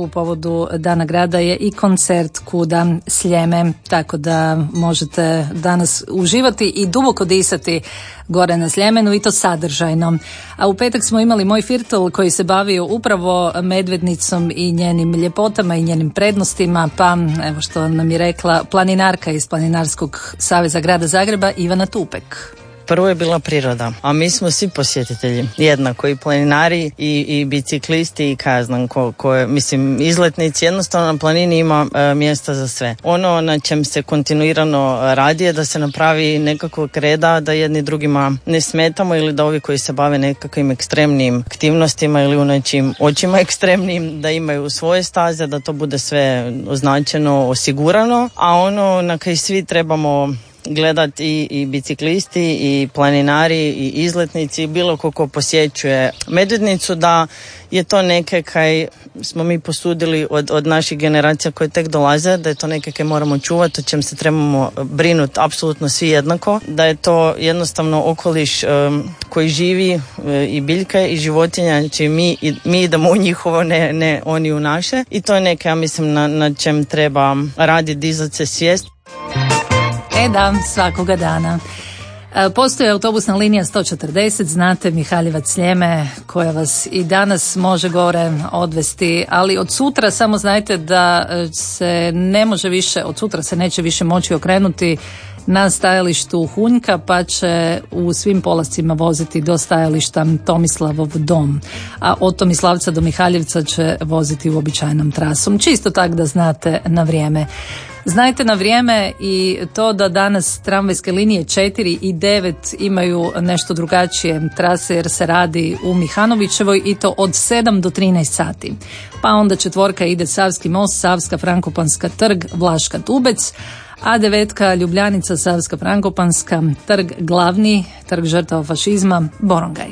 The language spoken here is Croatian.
u povodu Dana grada je i koncert Kuda Sljeme, tako da možete danas uživati i duboko disati gore na Sljemenu i to sadržajno. A u petak smo imali moj firtel koji se bavio upravo Medvednicom i njenim ljepotama i njenim prednostima, pa evo što nam je rekla planinarka iz Planinarskog saveza grada Zagreba Ivana Tupek. Prvo je bila priroda, a mi smo svi posjetitelji, jednako i planinari i biciklisti i kaznan mislim izletnici, jednostavno na planini ima mjesta za sve. Ono na čem se kontinuirano radi je da se napravi nekakvog reda, da jedni drugima ne smetamo ili da ovi koji se bave nekakvim ekstremnim aktivnostima ili u nečim očima ekstremnim, da imaju svoje staze, da to bude sve označeno, osigurano, a ono na kaj svi trebamo gledati i biciklisti i planinari i izletnici i bilo ko posjećuje Medvednicu, da je to neke kaj smo mi posudili od naših generacija koje tek dolaze, da je to neke kaj moramo čuvati, o čem se trebamo brinuti apsolutno svi jednako, da je to jednostavno okoliš koji živi i biljke i životinja, znači mi idemo u njihovo, ne oni u naše, i to je neke, ja mislim, na čem treba raditi, dizati se svijest. Da, svakoga dana. Postoji autobusna linija 140, znate, Mihaljevac Sljeme, koja vas i danas može gore odvesti, ali od sutra samo znajte da se ne može više, od sutra se neće više moći okrenuti na stajalištu Hunjka, pa će u svim polascima voziti do stajališta Tomislavov dom, a od Tomislavca do Mihaljevca će voziti uobičajenom trasom. Čisto tak da znate na vrijeme. Znajte na vrijeme i to da danas tramvajske linije 4 i 9 imaju nešto drugačije trase jer se radi u Mihanovićevoj i to od 7 do 13 sati. Pa onda 4 ide Savski most, Savska, Frankopanska, Trg, Vlaška, Tubec, a 9 Ljubljanica, Savska, Frankopanska, Trg Glavni, Trg žrtava fašizma, Borongaj.